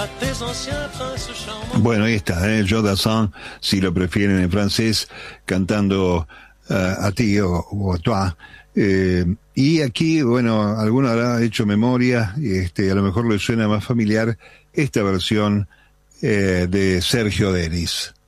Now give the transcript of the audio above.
Bueno, ahí está, Joe Dassin, si lo prefieren en francés, cantando a ti o a toi. Y aquí, bueno, alguno habrá hecho memoria, a lo mejor le suena más familiar esta versión de Sergio Denis.